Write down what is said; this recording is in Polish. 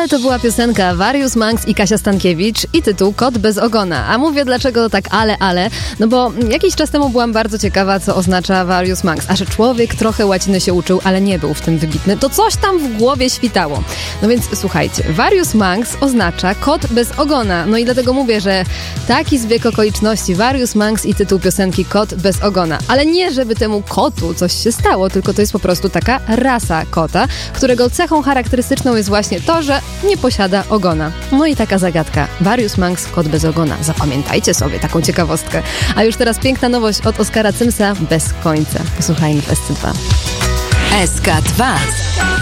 Ale to była piosenka Warius Manx i Kasia Stankiewicz i tytuł Kot bez ogona. A mówię dlaczego tak ale, no bo jakiś czas temu byłam bardzo ciekawa, co oznacza Warius Manx. A że człowiek trochę łaciny się uczył, ale nie był w tym wybitny, to coś tam w głowie świtało. No więc słuchajcie, Warius Manx oznacza kot bez ogona. No i dlatego mówię, że taki zbieg okoliczności, Warius Manx i tytuł piosenki Kot bez ogona. Ale nie, żeby temu kotu coś się stało, tylko to jest po prostu taka rasa kota, którego cechą charakterystyczną jest właśnie to, że nie posiada ogona. No i taka zagadka. Warius Manx, kot bez ogona. Zapamiętajcie sobie taką ciekawostkę. A już teraz piękna nowość od Oskara Cymsa, Bez końca. Posłuchajmy w SC2. SK2